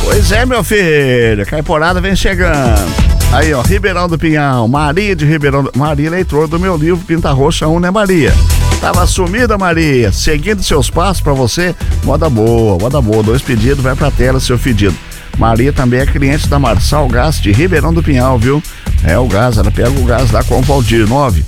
Pois é, meu filho, a Caipurada vem chegando. Aí, ó, Ribeirão do Pinhal, Maria de Ribeirão do... Maria, leitor do meu livro Pinta Roxa 1, né, Maria? Tava sumida, Maria. Seguindo seus passos pra você, moda boa. 2 pedidos, vai pra tela seu pedido. Maria também é cliente da Marçal Gás de Ribeirão do Pinhal, viu? É o gás, ela pega o gás lá com o Valdir,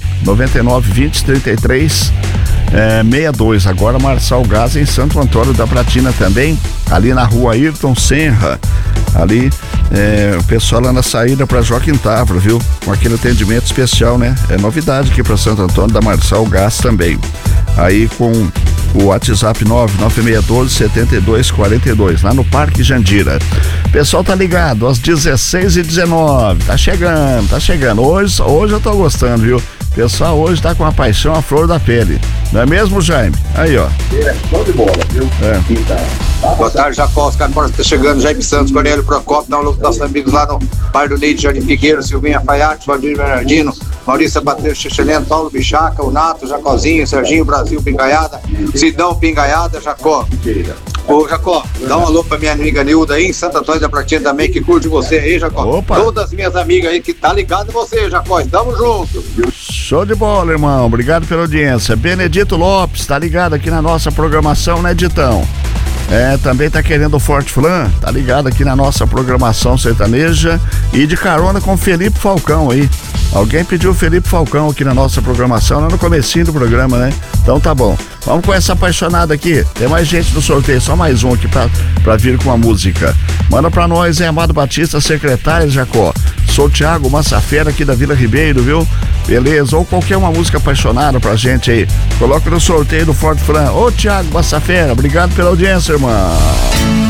999-20-33-62. Agora Marçal Gás em Santo Antônio da Platina também, ali na rua Ayrton Senra. Ali, o pessoal lá na saída para Joaquim Távora, viu? Com aquele atendimento especial, né? É novidade aqui para Santo Antônio da Marçal Gás também. Aí com o WhatsApp 99612-7242, lá no Parque Jandira. O pessoal tá ligado, às 16h19, tá chegando. Hoje eu tô gostando, viu? O pessoal hoje tá com a paixão à flor da pele. Não é mesmo, Jaime? Aí, ó. Show de bola, viu? Boa tarde, Jacó. Os caras tá chegando, Jaime Santos, Cornélio Procopio, nossos amigos lá no bairro do Neide, Jardim Figueiro, Silvinha Faiate, Valdir Bernardino, Maurício Bateiro, Xixelento, Paulo Bichaca, o Nato, Jacozinho, Serginho Brasil, Pingaiada, Sidão Pingaiada, Jacó. Ô, Jacó, dá um alô pra minha amiga Nilda aí em Santo Antônio da Platina também, que curte você aí, Jacó. Opa. Todas as minhas amigas aí que tá ligado em você, Jacó. Estamos juntos. Show de bola, irmão. Obrigado pela audiência. Benedito Lopes, tá ligado aqui na nossa programação, né, Ditão? Também tá querendo o Forte Flan, tá ligado aqui na nossa programação sertaneja e de carona com o Felipe Falcão aí. Alguém pediu o Felipe Falcão aqui na nossa programação, lá no comecinho do programa, né? Então tá bom. Vamos com essa apaixonada aqui. Tem mais gente no sorteio, só mais um aqui pra vir com a música. Manda pra nós, Amado Batista, secretário, Jacó. Sou o Thiago Massafera aqui da Vila Ribeiro, viu? Beleza, ou qualquer uma música apaixonada pra gente aí. Coloca no sorteio do Forte Flan. Ô, Thiago Massafera, obrigado pela audiência, irmão.